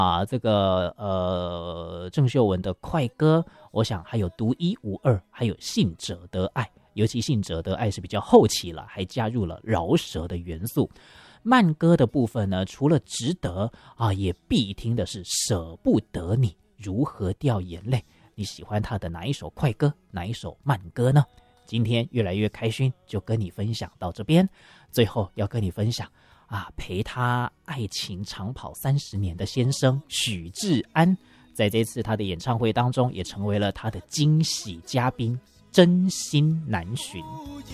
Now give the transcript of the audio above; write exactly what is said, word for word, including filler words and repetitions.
啊，这个呃郑秀文的快歌，我想还有独一无二，还有信者得爱，尤其信者得爱是比较后期了，还加入了饶舌的元素。慢歌的部分呢，除了值得啊，也必听的是舍不得你如何掉眼泪。你喜欢他的哪一首快歌，哪一首慢歌呢？今天越来越开心，就跟你分享到这边。最后要跟你分享啊，陪他爱情长跑三十年的先生许志安，在这次他的演唱会当中，也成为了他的惊喜嘉宾，真心难寻。